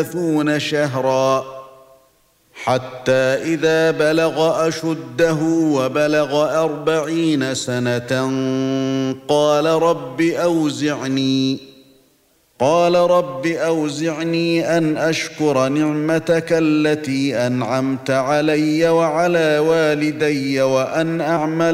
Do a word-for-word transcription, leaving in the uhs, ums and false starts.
ثلاثون شهرا حتى إذا بلغ أشده وبلغ أربعين سنة قال رب أوزعني قال رب أوزعني أن أشكر نعمتك التي أنعمت علي وعلى والدي وأن أعمل